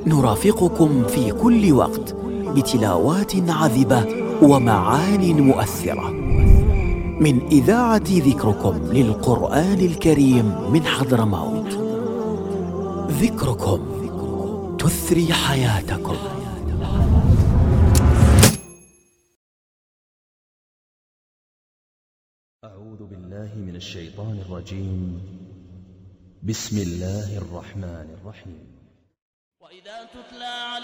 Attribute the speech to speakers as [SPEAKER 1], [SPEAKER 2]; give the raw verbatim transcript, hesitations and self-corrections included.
[SPEAKER 1] نرافقكم في كل وقت بتلاوات عذبة ومعان مؤثرة من إذاعة ذكركم للقرآن الكريم من حضرموت. ذكركم تثري حياتكم.
[SPEAKER 2] أعوذ بالله من الشيطان الرجيم. بسم الله الرحمن الرحيم.
[SPEAKER 3] وإذا تتلى